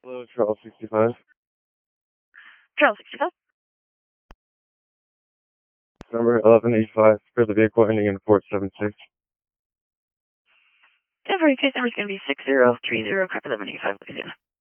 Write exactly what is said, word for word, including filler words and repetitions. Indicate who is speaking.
Speaker 1: Hello, Charles sixty-five.
Speaker 2: Charles sixty-five.
Speaker 1: Number eleven eighty-five for the vehicle ending in four seven six.
Speaker 2: Temporary case number is going to be six zero three zero, copy eleven eighty-five, Louisiana.